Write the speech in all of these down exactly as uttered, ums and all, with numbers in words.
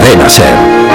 Cadena SER.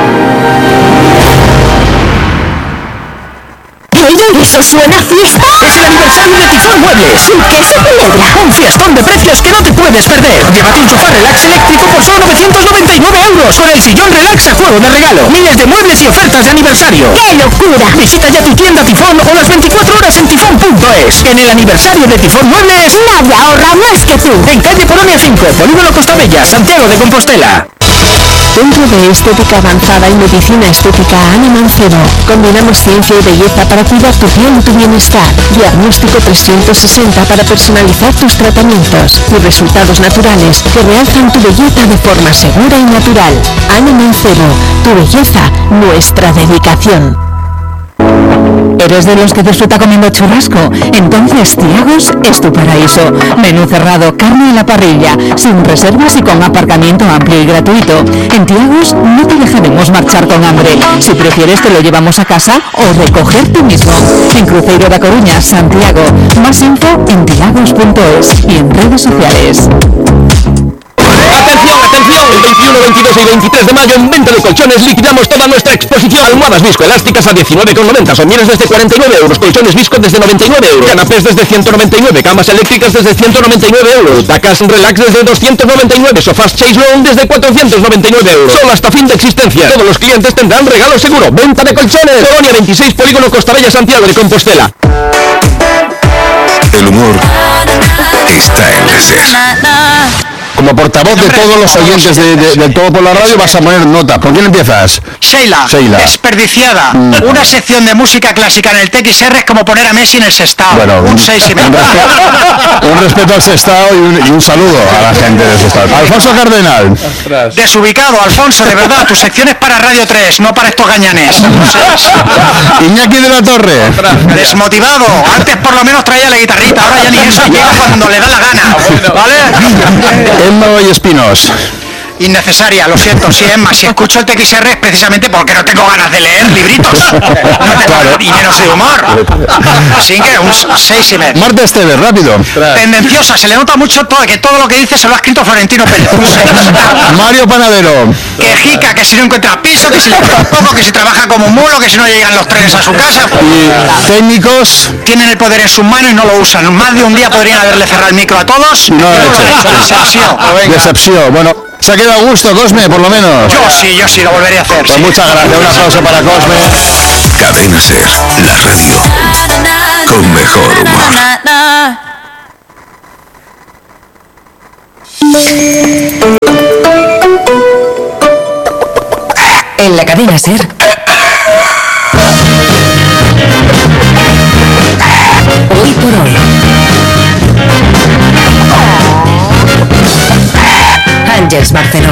¿Eso suena a fiesta? Es el aniversario de Tifón Muebles. ¿Y qué se celebra? Un fiestón de precios que no te puedes perder. Llévate un sofá relax eléctrico por solo novecientos noventa y nueve euros. Con el sillón relax a juego de regalo. Miles de muebles y ofertas de aniversario. ¡Qué locura! Visita ya tu tienda Tifón o las veinticuatro horas en tifón punto es. En el aniversario de Tifón Muebles, nadie ahorra más que tú. En calle Polonia cinco, Polígono Costa Bella, Santiago de Compostela. Centro de Estética Avanzada y Medicina Estética Ana Mancebo. Combinamos ciencia y belleza para cuidar tu piel y tu bienestar. Diagnóstico trescientos sesenta para personalizar tus tratamientos y resultados naturales que realzan tu belleza de forma segura y natural. Ana Mancebo, tu belleza, nuestra dedicación. ¿Eres de los que disfruta comiendo churrasco? Entonces Tiagos es tu paraíso. Menú cerrado, carne a la parrilla, sin reservas y con aparcamiento amplio y gratuito. En Tiagos no te dejaremos marchar con hambre. Si prefieres te lo llevamos a casa o recoger tú mismo. En Cruzeiro da Coruña, Santiago. Más info en tiagos punto es y en redes sociales. ¡Atención, atención! El veintiuno, veintidós y veintitrés de mayo en Venta de Colchones liquidamos toda nuestra exposición. Almohadas viscoelásticas a diecinueve con noventa, somieres desde cuarenta y nueve euros, colchones visco desde noventa y nueve euros, canapés desde ciento noventa y nueve, camas eléctricas desde ciento noventa y nueve euros, tacas relax desde doscientos noventa y nueve, sofás Chase Long desde cuatrocientos noventa y nueve euros. Solo hasta fin de existencia. Todos los clientes tendrán regalo seguro. Venta de Colchones. Colonia veintiséis, Polígono Costa Bella, Santiago de Compostela. El humor está en la SER. Como portavoz de todos los oyentes de, de, de Todo por la Radio vas a poner nota. ¿Por quién empiezas? Sheila, Sheila. Desperdiciada. Mm. Una sección de música clásica en el T X R es como poner a Messi en el Sestao. Bueno, un seis y medio. Un respeto, un respeto al Sestao y un, y un saludo a la gente del Sestao. Alfonso Cardenal. Desubicado, Alfonso, de verdad. Tu sección es para Radio tres, no para estos gañanes. Iñaki de la Torre. Desmotivado. Antes por lo menos traía la guitarrita, ahora ya ni eso, llega cuando le da la gana. ¿Vale? Emma y Espinos. Innecesaria, lo siento, sí, Emma, si escucho el T X R es precisamente porque no tengo ganas de leer libritos, no tengo claro. Y menos de humor, así que un seis y medio. Marta Esteves, rápido. Tendenciosa, se le nota mucho todo, que todo lo que dice se lo ha escrito Florentino Pérez. Mario Panadero. Quejica, que si no encuentra piso, que si le queda poco, que si trabaja como un mulo, que si no llegan los trenes a su casa. Y técnicos. Tienen el poder en sus manos y no lo usan. Más de un día podrían haberle cerrado el micro a todos. No, no lo hecho. Decepción. Decepción, bueno. Se ha quedado a gusto, Cosme, por lo menos. Yo sí, yo sí, lo volvería a hacer. Pues sí. Muchas gracias, un aplauso para Cosme. Cadena SER, la radio con mejor humor. En la Cadena SER. Hoy por hoy. Ángeles Barceló.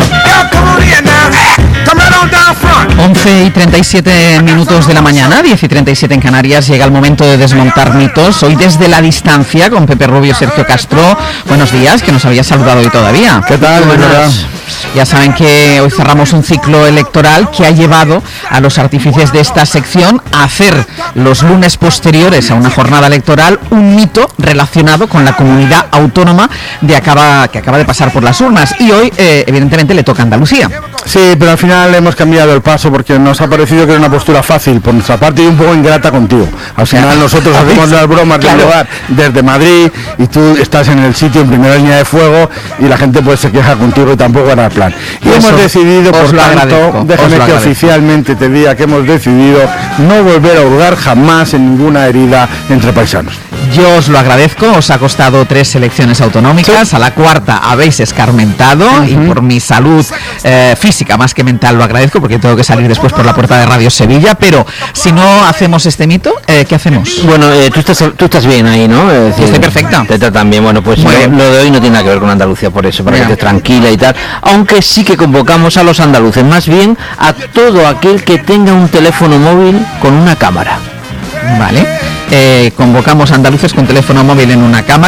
once y treinta y siete minutos de la mañana, diez y treinta y siete en Canarias, llega el momento de desmontar mitos. Hoy desde la distancia con Pepe Rubio, Sergio Castro. Buenos días, que nos había saludado hoy todavía. ¿Qué tal? Buenas. Ya saben que hoy cerramos un ciclo electoral que ha llevado a los artífices de esta sección a hacer los lunes posteriores a una jornada electoral un mito relacionado con la comunidad autónoma de acaba, que acaba de pasar por las urnas. Y hoy, eh, evidentemente, le toca a Andalucía. Sí, pero al final hemos cambiado el paso porque nos ha parecido que era una postura fácil por nuestra parte y un poco ingrata contigo. Al final nosotros hacemos las bromas del claro. lugar desde Madrid y tú estás en el sitio en primera línea de fuego y la gente pues se queja contigo y tampoco era el plan. Y Eso, hemos decidido, por tanto, déjame que oficialmente te diga que hemos decidido no volver a hurgar jamás en ninguna herida entre paisanos. Yo os lo agradezco, os ha costado tres elecciones autonómicas, sí. A la cuarta habéis escarmentado uh-huh. y por mi salud eh, física más que mental lo agradezco porque tengo que salir después por la puerta de Radio Sevilla, pero si no hacemos este mito, eh, ¿qué hacemos? Bueno, eh, tú estás tú estás bien ahí, ¿no? Es decir, estoy perfecta. Te tratan bien, bueno, pues lo, lo de hoy no tiene nada que ver con Andalucía por eso, para Mira. que estés tranquila y tal, aunque sí que convocamos a los andaluces, más bien a todo aquel que tenga un teléfono móvil con una cámara. Vale. Eh, convocamos a andaluces con teléfono móvil en una cámara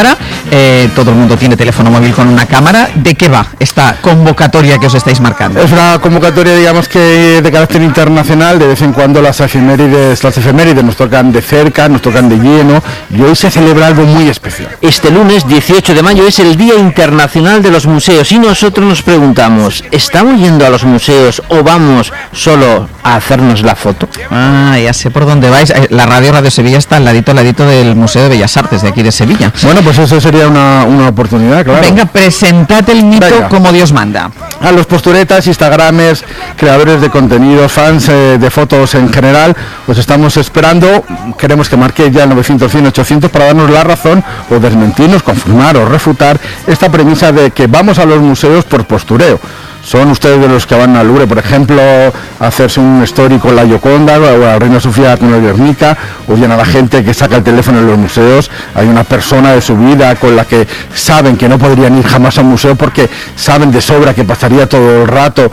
eh, todo el mundo tiene teléfono móvil con una cámara. ¿De qué va esta convocatoria que os estáis marcando? Es una convocatoria, digamos que de carácter internacional. De vez en cuando las efemérides, las efemérides nos tocan de cerca, nos tocan de lleno, y hoy se celebra algo muy especial. Este lunes dieciocho de mayo es el Día Internacional de los Museos y nosotros nos preguntamos, ¿estamos yendo a los museos o vamos solo a hacernos la foto? Ah, ya sé por dónde vais. La radio Radio Sevilla está al ladito, al ladito del Museo de Bellas Artes de aquí de Sevilla. Bueno, pues eso sería una, una oportunidad, claro. Venga, presentate el mito Venga. como Dios manda. A los posturetas, instagramers, creadores de contenidos, fans eh, de fotos en general, pues estamos esperando, queremos que marque ya el novecientos, cien, ochocientos para darnos la razón o desmentirnos, confirmar o refutar esta premisa de que vamos a los museos por postureo. Son ustedes de los que van al Louvre, por ejemplo, a hacerse un story con la Gioconda o a la Reina Sofía con la Guernica, o bien a la gente que saca el teléfono en los museos. Hay una persona de su vida con la que saben que no podrían ir jamás a un museo porque saben de sobra que pasaría todo el rato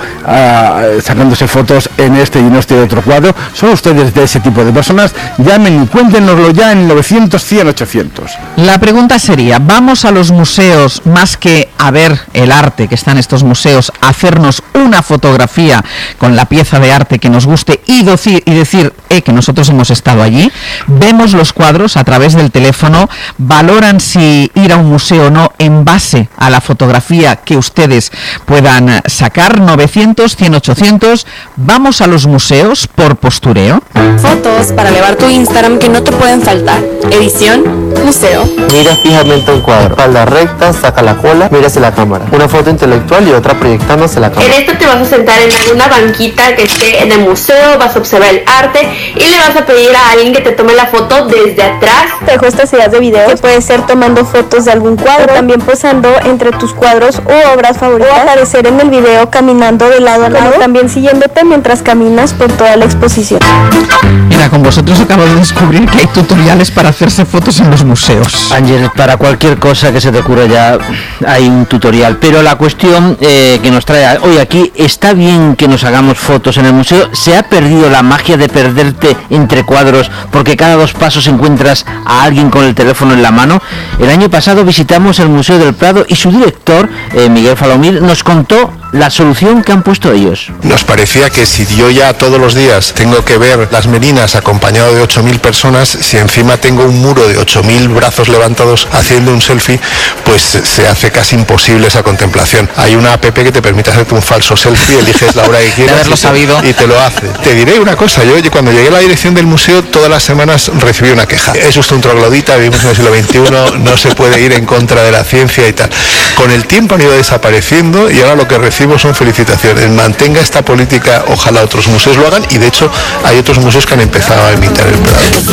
uh, sacándose fotos en este y en este otro cuadro. ¿Son ustedes de ese tipo de personas? Llamen y cuéntenoslo ya en novecientos, cien, ochocientos. La pregunta sería, ¿vamos a los museos más que a ver el arte que está en estos museos, a hacernos una fotografía con la pieza de arte que nos guste y decir, y decir eh, que nosotros hemos estado allí? Vemos los cuadros a través del teléfono, valoran si ir a un museo o no en base a la fotografía que ustedes puedan sacar. Novecientos, cien, ochocientos. ¿Vamos a los museos por postureo? Fotos para elevar tu Instagram que no te pueden faltar. Edición, museo. Mira fijamente un cuadro, espalda recta, saca la cola, mira hacia la cámara. Una foto intelectual y otra proyectándose la cámara. En esto te vas a sentar en alguna banquita que esté en el museo, vas a observar el arte y le vas a pedir a alguien que te tome la foto desde atrás. Te dejo estas ideas de video que puede ser tomando fotos de algún cuadro, también posando entre tus cuadros u obras favoritas, o aparecer en el video caminando de lado a lado, también siguiéndote mientras caminas por toda la exposición. Mira, con vosotros acabo de descubrir que hay tutoriales para hacerse fotos en los museos. Ángel, para cualquier cosa que se te ocurra ya hay un tutorial, pero la cuestión eh, que nos trae hoy aquí, ¿está bien que nos hagamos fotos en el museo? ¿Se ha perdido la magia de perderte entre cuadros porque cada dos pasos encuentras a alguien con el teléfono en la mano? El año pasado visitamos el Museo del Prado y su director, eh, Miguel Falomir, nos contó la solución que han puesto ellos. Nos parecía que si yo ya todos los días tengo que ver las Merinas acompañado de ocho mil personas, si encima tengo un muro de ocho mil brazos levantados haciendo un selfie, pues se hace casi imposible esa contemplación. Hay una app que te permite hacerte un falso selfie, eliges la hora que quieras haberlo y, te, sabido. y te lo hace. Te diré una cosa, yo cuando llegué a la dirección del museo todas las semanas recibí una queja. Es usted un troglodita, vivimos en el siglo veintiuno, no se puede ir en contra de la ciencia y tal. Con el tiempo han ido desapareciendo y ahora lo que recibo son felicitaciones. Mantenga esta política, ojalá otros museos lo hagan, y de hecho hay otros museos que han empezado a imitar el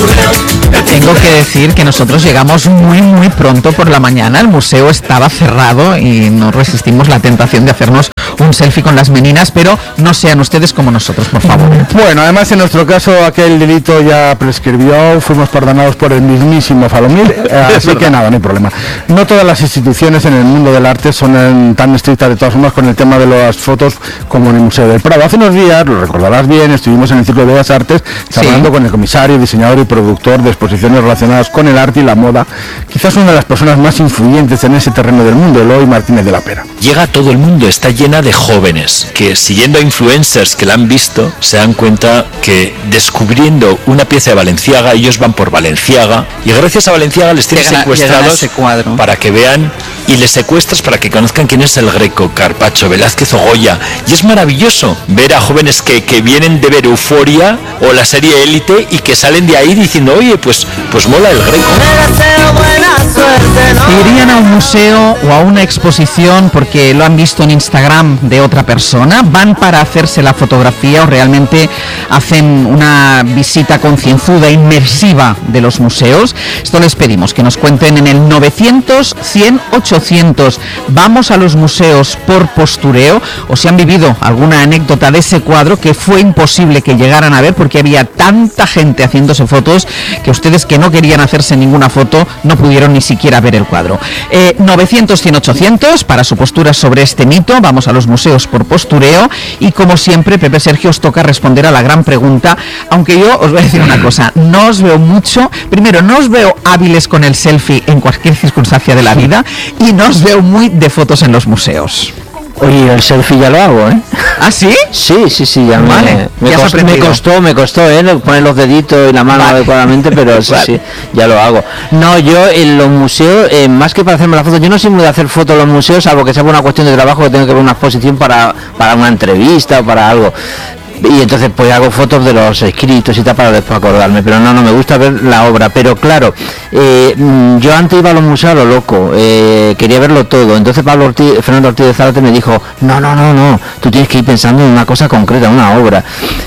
Prado. Tengo que decir que nosotros llegamos muy muy pronto por la mañana, el museo estaba cerrado y no resistimos la tentación de hacernos un selfie con las meninas, pero no sean ustedes como nosotros, por favor. Bueno, además en nuestro caso aquel delito ya prescribió, fuimos perdonados por el mismísimo Falomir, así que nada, no hay problema. No todas las instituciones en el mundo del arte son tan estrictas de todas formas con el tema de las fotos como en el Museo del Prado. Hace unos días, lo recordarás bien, estuvimos en el Ciclo de Bellas Artes charlando sí. con el comisario, diseñador y productor de exposiciones relacionadas con el arte y la moda, quizás una de las personas más influyentes en ese terreno del mundo, Eloy Martínez de la Pera. Llega a todo el mundo, está llena de jóvenes que, siguiendo a influencers que la han visto, se dan cuenta que descubriendo una pieza de Balenciaga, ellos van por Balenciaga y gracias a Balenciaga les tienen secuestrados para que vean, y les secuestras para que conozcan quién es el Greco, Carpaccio, Velázquez o Goya. Y es maravilloso ver a jóvenes que, que vienen de ver Euforia o la serie Élite y que salen de ahí diciendo, oye, pues, pues mola el Greco. ¿Irían a un museo o a una exposición porque lo han visto en Instagram de otra persona? ¿Van para hacerse la fotografía o realmente hacen una visita concienzuda, inmersiva de los museos? Esto les pedimos que nos cuenten en el novecientos, cien, ochocientos. ¿Vamos a los museos por postureo? ¿O si han vivido alguna anécdota de ese cuadro que fue imposible que llegaran a ver porque había tanta gente haciéndose fotos que ustedes, que no querían hacerse ninguna foto, no pudieron pudieron ni siquiera ver el cuadro. Eh, novecientos cien ochocientos para su postura sobre este mito. Vamos a los museos por postureo y como siempre, Pepe Sergio, os toca responder a la gran pregunta, aunque yo os voy a decir una cosa, no os veo mucho, primero no os veo hábiles con el selfie en cualquier circunstancia de la vida y no os veo muy de fotos en los museos. Oye, el selfie ya lo hago, ¿eh? ¿Ah, sí? Sí, sí, sí, ya vale. me, me, ¿Ya costó, me costó, me costó, ¿eh? Poner los deditos y la mano vale. adecuadamente, pero sí, vale. sí, ya lo hago. No, yo en los museos, eh, más que para hacerme las fotos, yo no soy muy de hacer fotos en los museos, salvo que sea por una cuestión de trabajo, que tengo que ver una exposición para, para una entrevista o para algo. Y entonces pues hago fotos de los escritos y tal para después acordarme, pero no, no me gusta ver la obra. Pero claro, eh, yo antes iba a los museos a lo loco, eh, quería verlo todo. Entonces Pablo Ortiz, Fernando Ortiz de Zárate me dijo, no, no, no, no, tú tienes que ir pensando en una cosa concreta, una obra.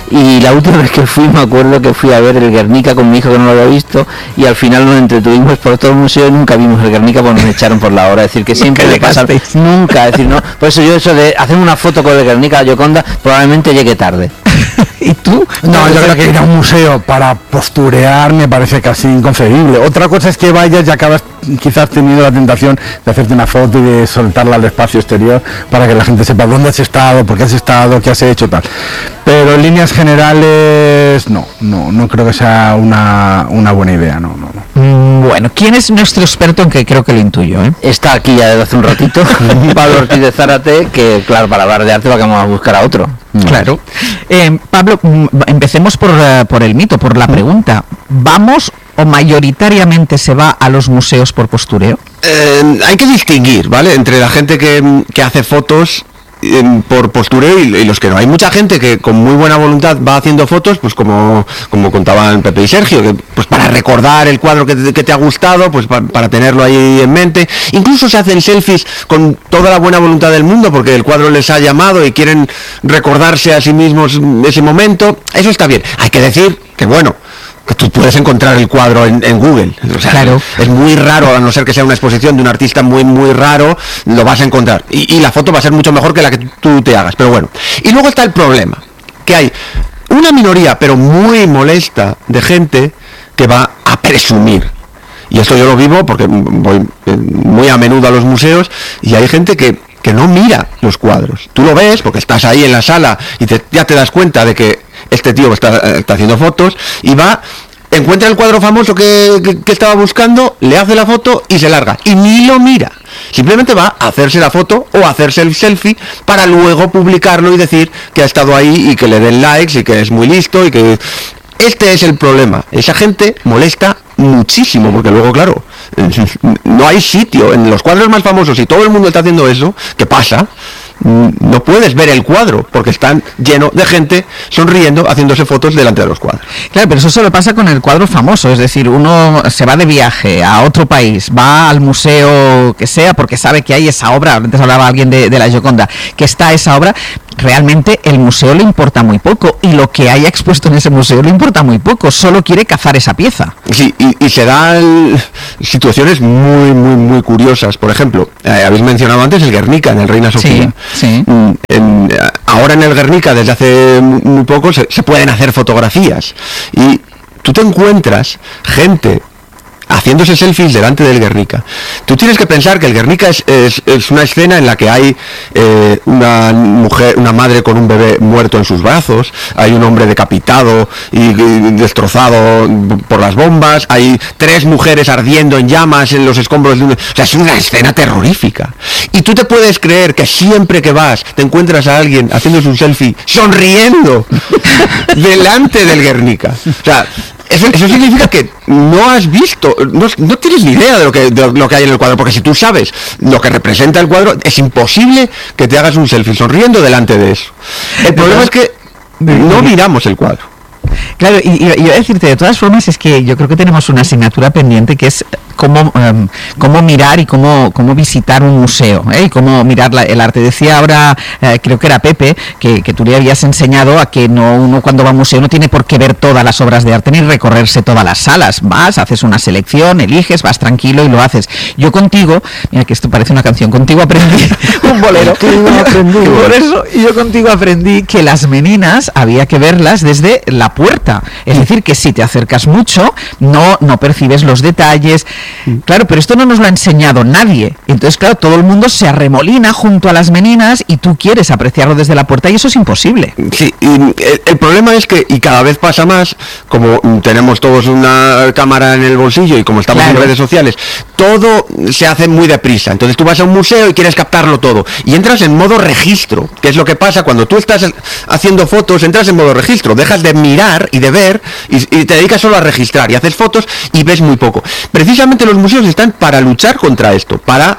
Y la última vez que fui, me acuerdo que fui a ver el Guernica con mi hijo que no lo había visto, y al final nos entretuvimos por todo el museo y nunca vimos el Guernica porque nos echaron por la hora. Es decir, que siempre le pasa, nunca, es decir, no, por eso yo eso de hacer una foto con el Guernica de Gioconda probablemente llegue tarde. ¿Y tú? No, yo creo que ir a un museo para posturear me parece casi inconcebible. Otra cosa es que vayas y acabas quizás teniendo la tentación de hacerte una foto y de soltarla al espacio exterior para que la gente sepa dónde has estado, por qué has estado, qué has hecho, tal. Pero en líneas generales, no, no, no creo que sea una, una buena idea, no, no, no. Mm, bueno, ¿quién es nuestro experto? En que creo que lo intuyo, ¿eh? Está aquí ya desde hace un ratito, Pablo Ortiz de Zárate, que claro, para hablar de arte vamos a buscar a otro. Claro. Eh, Pablo, empecemos por, uh, por el mito, por la pregunta. ¿Vamos o mayoritariamente se va a los museos por postureo? Eh, hay que distinguir, ¿vale? Entre la gente que, que hace fotos eh, por postureo y, y los que no. Hay mucha gente que con muy buena voluntad va haciendo fotos, pues como, como contaban Pepe y Sergio, que, pues para recordar el cuadro que te, que te ha gustado, pues pa, para tenerlo ahí en mente. Incluso se hacen selfies con toda la buena voluntad del mundo porque el cuadro les ha llamado y quieren recordarse a sí mismos ese momento. Eso está bien. Hay que decir que, bueno, que tú puedes encontrar el cuadro en, en Google, o sea, claro. Es muy raro, a no ser que sea una exposición de un artista muy muy raro, lo vas a encontrar y, y la foto va a ser mucho mejor que la que tú te hagas, pero bueno. Y luego está el problema, que hay una minoría pero muy molesta de gente que va a presumir, y esto yo lo vivo porque voy muy a menudo a los museos y hay gente que que no mira los cuadros. Tú lo ves porque estás ahí en la sala y te, ya te das cuenta de que este tío está, está haciendo fotos y va, encuentra el cuadro famoso que, que, que estaba buscando, le hace la foto y se larga. Y ni lo mira. Simplemente va a hacerse la foto o a hacerse el selfie para luego publicarlo y decir que ha estado ahí y que le den likes y que es muy listo y que... Este es el problema. Esa gente molesta muchísimo porque luego, claro, no hay sitio en los cuadros más famosos y todo el mundo está haciendo eso. ¿Qué pasa? No puedes ver el cuadro porque están lleno de gente sonriendo, haciéndose fotos delante de los cuadros. Claro, pero eso solo pasa con el cuadro famoso, es decir, uno se va de viaje a otro país, va al museo que sea porque sabe que hay esa obra, antes hablaba alguien de, de la Gioconda, que está esa obra, realmente el museo le importa muy poco y lo que haya expuesto en ese museo le importa muy poco, solo quiere cazar esa pieza. Sí, y, y se dan situaciones muy, muy, muy curiosas. Por ejemplo, eh, habéis mencionado antes el Guernica en el Reina Sofía. Sí. Sí. En, ahora en el Guernica desde hace muy poco se, se pueden hacer fotografías y tú te encuentras gente haciéndose selfies delante del Guernica. Tú tienes que pensar que el Guernica es, es, es una escena en la que hay eh, una mujer, una madre con un bebé muerto en sus brazos, hay un hombre decapitado y, y destrozado por las bombas, hay tres mujeres ardiendo en llamas en los escombros de un... O sea, es una escena terrorífica. Y tú te puedes creer que siempre que vas te encuentras a alguien haciéndose un selfie sonriendo delante del Guernica. O sea, Eso, eso significa que no has visto, no, no tienes ni idea de lo, que, de lo que hay en el cuadro, porque si tú sabes lo que representa el cuadro, es imposible que te hagas un selfie sonriendo delante de eso. El problema es que no miramos el cuadro. Claro, y, y, y voy a decirte, de todas formas, es que yo creo que tenemos una asignatura pendiente que es cómo, um, cómo mirar y cómo, cómo visitar un museo, ¿eh? Y cómo mirar la, el arte. Decía ahora, eh, creo que era Pepe, que, que tú le habías enseñado a que no uno cuando va a un museo no tiene por qué ver todas las obras de arte ni recorrerse todas las salas. Vas, haces una selección, eliges, vas tranquilo y lo haces. Yo contigo, mira que esto parece una canción, contigo aprendí un bolero. Contigo aprendí. Por eso yo contigo aprendí que las meninas había que verlas desde la puerta vista. Es decir, que si te acercas mucho, no, no percibes los detalles. Claro, pero esto no nos lo ha enseñado nadie. Entonces, claro, todo el mundo se arremolina junto a las meninas y tú quieres apreciarlo desde la puerta y eso es imposible. Sí, y el, el problema es que, y cada vez pasa más, como tenemos todos una cámara en el bolsillo y como estamos claro. en redes sociales, todo se hace muy deprisa. Entonces tú vas a un museo y quieres captarlo todo. Y entras en modo registro, que es lo que pasa cuando tú estás haciendo fotos, entras en modo registro, dejas de mirar y de ver y, y te dedicas solo a registrar y haces fotos y ves muy poco. Precisamente los museos están para luchar contra esto, para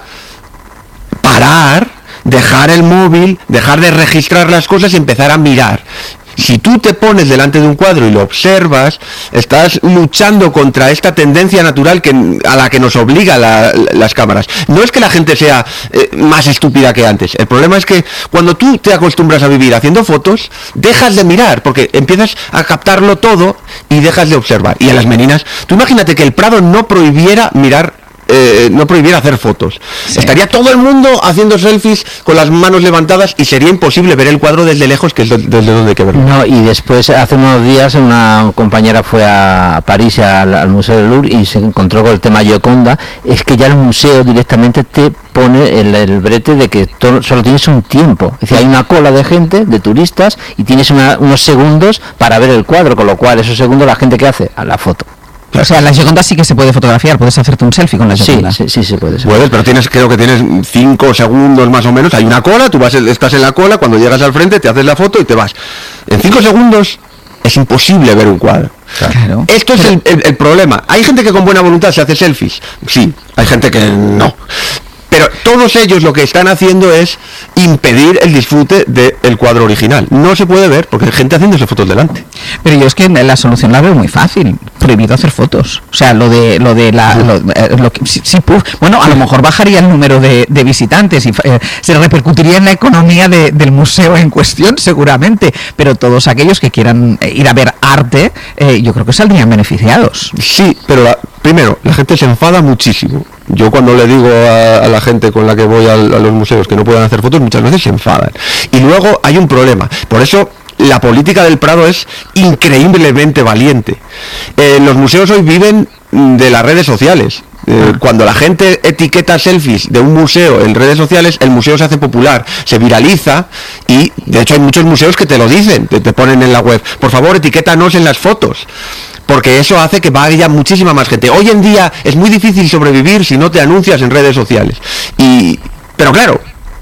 parar, dejar el móvil, dejar de registrar las cosas y empezar a mirar. Si tú te pones delante de un cuadro y lo observas, estás luchando contra esta tendencia natural que, a la que nos obliga la, las cámaras. No es que la gente sea eh, más estúpida que antes. El problema es que cuando tú te acostumbras a vivir haciendo fotos, dejas de mirar, porque empiezas a captarlo todo y dejas de observar. Y en las meninas, tú imagínate que el Prado no prohibiera mirar Eh, no prohibiera hacer fotos. Sí. Estaría todo el mundo haciendo selfies con las manos levantadas y sería imposible ver el cuadro desde lejos, que es desde donde hay que verlo. No, y después, hace unos días, una compañera fue a París al, al Museo del Louvre y se encontró con el tema Gioconda. Es que ya el museo directamente te pone el, el brete de que todo, solo tienes un tiempo. Es decir, hay una cola de gente, de turistas, y tienes una, unos segundos para ver el cuadro, con lo cual esos segundos la gente que hace a la foto. O sea, la Gioconda sí que se puede fotografiar, puedes hacerte un selfie con la Gioconda. Sí, sí, sí, se puede. Puedes, pero tienes, creo que tienes cinco segundos más o menos, hay una cola, tú vas, estás en la cola, cuando llegas al frente te haces la foto y te vas. En cinco segundos es imposible ver un cuadro. Claro. Esto es el, el, el problema. Hay gente que con buena voluntad se hace selfies, sí, hay gente que no. Pero todos ellos lo que están haciendo es impedir el disfrute del cuadro original. No se puede ver porque hay gente haciéndose fotos delante. Pero yo es que la solución la veo muy fácil. Prohibido hacer fotos. O sea, lo de lo de la... Lo, eh, lo que, sí, sí, puf. Bueno, a lo mejor bajaría el número de, de visitantes y eh, se repercutiría en la economía de, del museo en cuestión, seguramente. Pero todos aquellos que quieran ir a ver arte, eh, yo creo que saldrían beneficiados. Sí, pero la, primero, la gente se enfada muchísimo. Yo cuando le digo a, a la gente con la que voy a, a los museos que no puedan hacer fotos, muchas veces se enfadan. Y luego hay un problema. Por eso la política del Prado es increíblemente valiente. Eh, los museos hoy viven de las redes sociales. Eh, cuando la gente etiqueta selfies de un museo en redes sociales, el museo se hace popular, se viraliza y de hecho hay muchos museos que te lo dicen, te, te ponen en la web, por favor etiquétanos en las fotos. Porque eso hace que vaya muchísima más gente. Hoy en día es muy difícil sobrevivir si no te anuncias en redes sociales. Y, pero claro,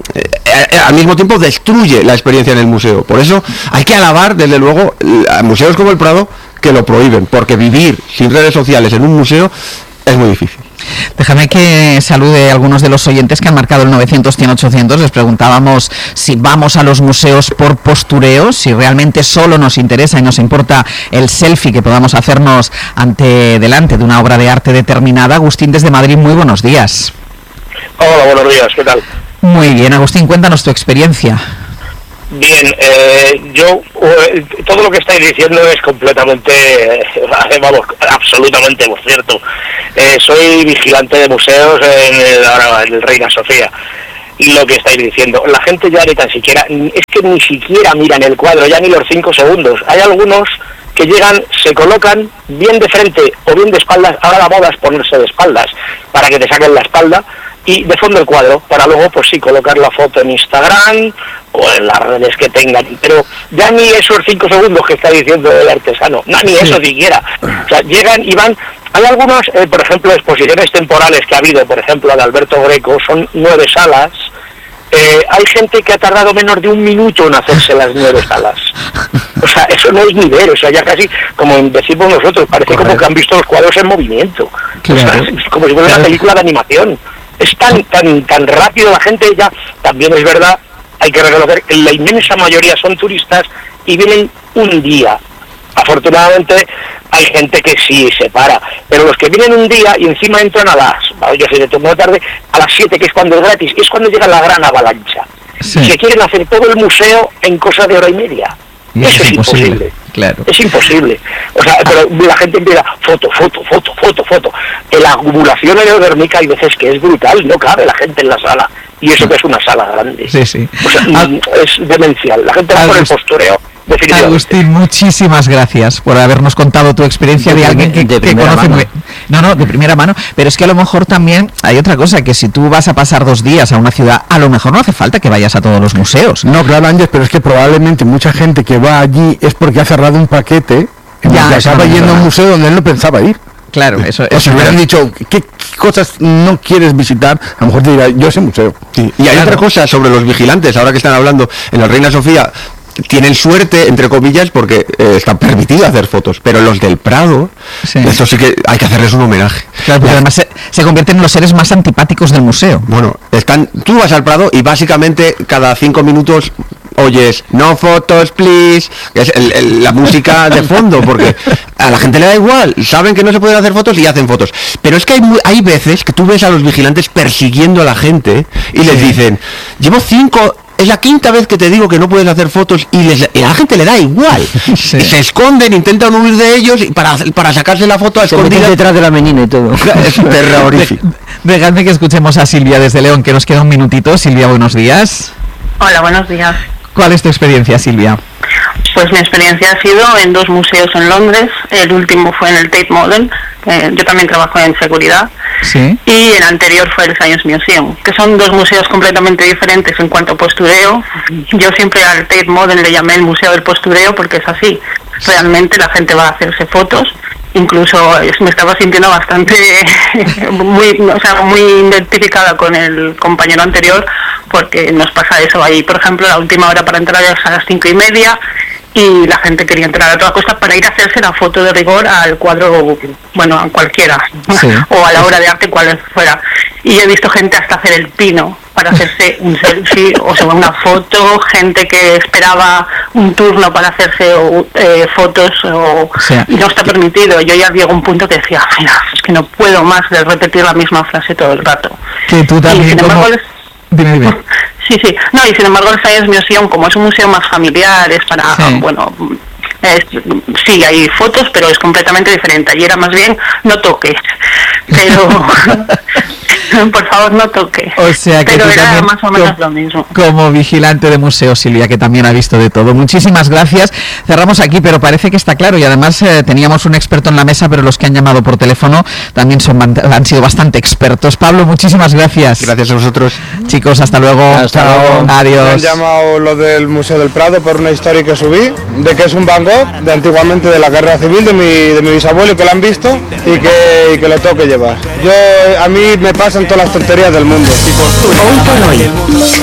eh, al mismo tiempo destruye la experiencia en el museo. Por eso hay que alabar, desde luego, a museos como el Prado que lo prohíben. Porque vivir sin redes sociales en un museo es muy difícil. Déjame que salude a algunos de los oyentes que han marcado el novecientos cien ochocientos. Les preguntábamos si vamos a los museos por postureo, si realmente solo nos interesa y nos importa el selfie que podamos hacernos ante delante de una obra de arte determinada. Agustín desde Madrid, muy buenos días. Hola, buenos días, ¿qué tal? Muy bien, Agustín, cuéntanos tu experiencia. Bien, eh, yo, eh, todo lo que estáis diciendo es completamente, eh, vamos, absolutamente cierto. Eh, soy vigilante de museos en el, ahora, en el Reina Sofía. Y lo que estáis diciendo, la gente ya ni tan siquiera, es que ni siquiera miran el cuadro, ya ni los cinco segundos. Hay algunos que llegan, se colocan bien de frente o bien de espaldas, ahora la moda es ponerse de espaldas, para que te saquen la espalda, y de fondo el cuadro, para luego, pues sí, colocar la foto en Instagram o en las redes que tengan, pero ya ni esos cinco segundos que está diciendo el artesano, no, ni eso siquiera. O sea, llegan y van. Hay algunos, eh, por ejemplo, exposiciones temporales que ha habido, por ejemplo, la de Alberto Greco, son nueve salas. Eh, hay gente que ha tardado menos de un minuto en hacerse las nueve salas. O sea, eso no es ni ver, o sea, ya casi, como decimos nosotros, parece como que han visto los cuadros en movimiento. Claro. O sea, es como si fuera una película de animación. Es tan, tan, tan rápido la gente ya, también es verdad, hay que reconocer que la inmensa mayoría son turistas y vienen un día. Afortunadamente hay gente que sí se para, pero los que vienen un día y encima entran a las, yo sé, de turno tarde, a las siete, que es cuando es gratis, es cuando llega la gran avalancha. Sí. Y se quieren hacer todo el museo en cosa de hora y media. Y eso, eso es imposible. imposible. Claro. Es imposible. O sea, pero la gente empieza foto, foto, foto, foto, foto. La acumulación aerodinámica hay veces que es brutal, no cabe la gente en la sala. Y eso que es una sala grande. Sí, sí. O sea, ah, es demencial. La gente va por el postureo de definitivamente. Agustín, muchísimas gracias por habernos contado tu experiencia de, de alguien que, de que conoce mano. muy... No, no, de primera mano, pero es que a lo mejor también hay otra cosa, que si tú vas a pasar dos días a una ciudad, a lo mejor no hace falta que vayas a todos los museos. No, claro, Ángel, pero es que probablemente mucha gente que va allí es porque ha cerrado un paquete y Ya, eso acaba no es yendo a un verdad. museo donde él no pensaba ir. Claro, eso O es. si hubieran dicho, ¿qué cosas no quieres visitar? A lo mejor te dirá, yo ese museo. Sí. Y hay Claro. otra cosa sobre los vigilantes, ahora que están hablando en la Reina Sofía, tienen suerte, entre comillas, porque eh, está permitido hacer fotos, pero los del Prado, Sí. eso sí que hay que hacerles un homenaje. Claro, porque Ya. además se, se convierten en los seres más antipáticos del museo. Bueno, están, tú vas al Prado y básicamente cada cinco minutos oyes no fotos please, que es el- el- la música de fondo, porque a la gente le da igual, saben que no se pueden hacer fotos y hacen fotos, pero es que hay, mu- hay veces que tú ves a los vigilantes persiguiendo a la gente y les dicen, llevo cinco, es la quinta vez que te digo que no puedes hacer fotos, y, les, y a la gente le da igual, Sí. y se esconden, intentan huir de ellos y para, para sacarse la foto a Se meten escondidas. detrás de la menina y todo. Es terrorífico. De- Dejadme que escuchemos a Silvia desde León, que nos queda un minutito. Silvia, buenos días. Hola, buenos días. ¿Cuál es tu experiencia, Silvia? Pues mi experiencia ha sido en dos museos en Londres. El último fue en el Tate Modern. Eh, yo también trabajo en seguridad. Sí. Y el anterior fue el Science Museum, que son dos museos completamente diferentes en cuanto a postureo. Yo siempre al Tate Modern le llamé el Museo del Postureo porque es así. Realmente la gente va a hacerse fotos. Incluso es- me estaba sintiendo bastante muy, o sea, muy identificada con el compañero anterior, porque nos pasa eso ahí. Por ejemplo, la última hora para entrar es a las cinco y media y la gente quería entrar a toda costa para ir a hacerse la foto de rigor al cuadro, bueno, a cualquiera, Sí. o a la obra de arte cual fuera. Y he visto gente hasta hacer el pino para hacerse un selfie o sea, una foto, gente que esperaba un turno para hacerse o, eh, fotos o, Sí. y no está permitido. Yo ya llego a un punto que decía, mira, es que no puedo más de repetir la misma frase todo el rato. Que tú Y también, sin como... embargo, les- Dime, dime. Sí, sí. No, y sin embargo el Science Museum, como es un museo más familiar, es para, Sí. bueno, es- sí, hay fotos, pero es completamente diferente. Ayer era más bien, no toques. Pero, por favor, no toques. O sea que pero tú era también, más o menos co- lo mismo. como vigilante de museo, Silvia, que también ha visto de todo. Muchísimas gracias. Cerramos aquí, pero parece que está claro. Y además eh, teníamos un experto en la mesa, pero los que han llamado por teléfono también son ban- han sido bastante expertos. Pablo, muchísimas gracias. Gracias a vosotros. Chicos, hasta luego. Hasta luego. Me han Adiós. llamado lo del Museo del Prado por una historia que subí, de que es un Van Gogh de antiguamente de la guerra civil de mi, de mi bisabuelo, que lo han visto y que, y que lo tengo que llevar. Yo, a mí me pasan todas las tonterías del mundo. Hoy por hoy.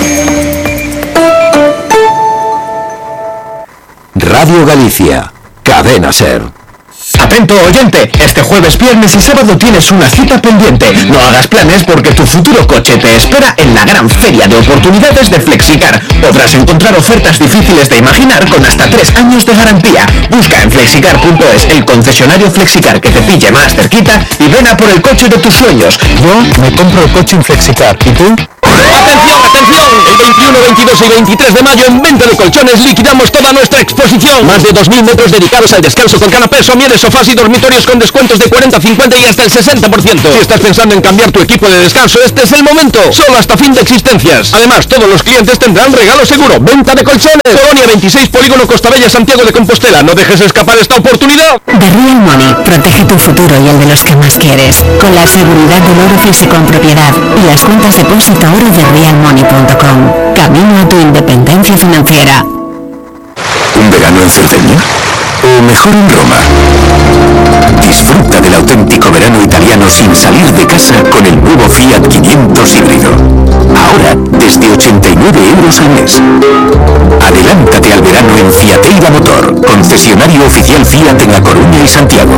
Radio Galicia, Cadena Ser. Atento oyente, este jueves, viernes y sábado tienes una cita pendiente. No hagas planes porque tu futuro coche te espera en la gran feria de oportunidades de Flexicar. Podrás encontrar ofertas difíciles de imaginar con hasta tres años de garantía. Busca en flexicar punto es el concesionario Flexicar que te pille más cerquita y ven a por el coche de tus sueños. Yo me compro el coche en Flexicar. ¿Y tú? ¡Atención, atención! El veintiuno, veintidós y veintitrés de mayo en Venta de Colchones liquidamos toda nuestra exposición. Más de dos mil metros dedicados al descanso con canapés, somieres, sofás y dormitorios con descuentos de cuarenta, cincuenta y hasta el sesenta por ciento. Si estás pensando en cambiar tu equipo de descanso, este es el momento. Solo hasta fin de existencias. Además, todos los clientes tendrán regalo seguro. Venta de Colchones. Colonia veintiséis, Polígono Costabella, Santiago de Compostela. No dejes escapar esta oportunidad. The Real Money protege tu futuro y el de los que más quieres, con la seguridad del oro físico en propiedad y las cuentas depósito oro de real money punto com. Camino a tu independencia financiera. ¿Un verano en Cerdeña? ¿O mejor en Roma? Disfruta del auténtico verano italiano sin salir de casa con el nuevo Fiat quinientos híbrido. Ahora, desde ochenta y nueve euros al mes. Adelántate al verano en Fiateira Motor, concesionario oficial Fiat en La Coruña y Santiago.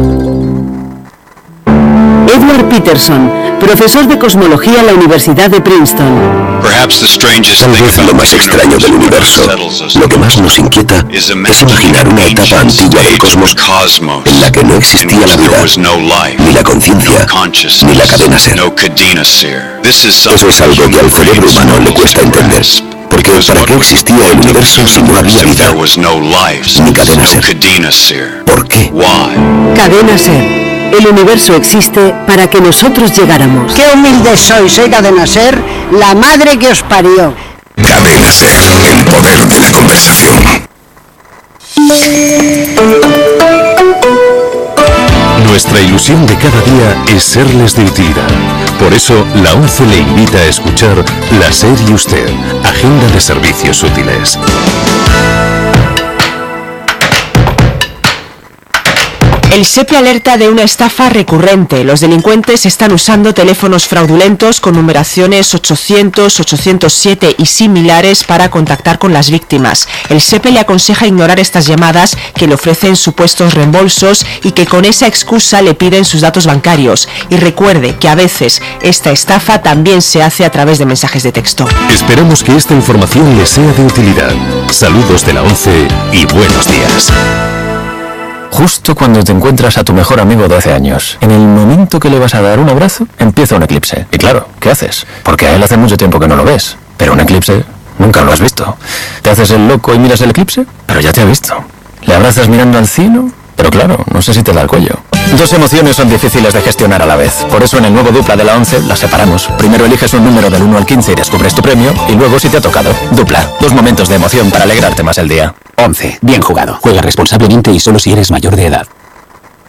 Edward Peterson, profesor de cosmología en la Universidad de Princeton. Tal vez lo más extraño del universo, lo que más nos inquieta, es imaginar una etapa antigua del cosmos en la que no existía la vida, ni la conciencia, ni la cadena ser. Eso es algo que al cerebro humano le cuesta entender. Porque ¿para qué existía el universo si no había vida, ni cadena ser? ¿Por qué? Cadena Ser. El universo existe para que nosotros llegáramos. ¡Qué humildes sois! Soy Cadena Ser, la madre que os parió. Cadena Ser, el poder de la conversación. Nuestra ilusión de cada día es serles de utilidad. Por eso, la ONCE le invita a escuchar La SER y Usted, Agenda de Servicios Útiles. El SEPE alerta de una estafa recurrente. Los delincuentes están usando teléfonos fraudulentos con numeraciones ochocientos, ochocientos siete y similares para contactar con las víctimas. El SEPE le aconseja ignorar estas llamadas que le ofrecen supuestos reembolsos y que con esa excusa le piden sus datos bancarios. Y recuerde que a veces esta estafa también se hace a través de mensajes de texto. Esperamos que esta información le sea de utilidad. Saludos de la ONCE y buenos días. Justo cuando te encuentras a tu mejor amigo de hace años, en el momento que le vas a dar un abrazo, empieza un eclipse. Y claro, ¿qué haces? Porque a él hace mucho tiempo que no lo ves. Pero un eclipse nunca lo has visto. Te haces el loco y miras el eclipse, pero ya te ha visto. Le abrazas mirando al cielo, pero claro, no sé si te da el cuello. Dos emociones son difíciles de gestionar a la vez. Por eso en el nuevo Dupla de la ONCE las separamos. Primero eliges un número del uno al quince y descubres tu premio, y luego si te ha tocado. Dupla, dos momentos de emoción para alegrarte más el día. ONCE, bien jugado. Juega responsablemente y solo si eres mayor de edad.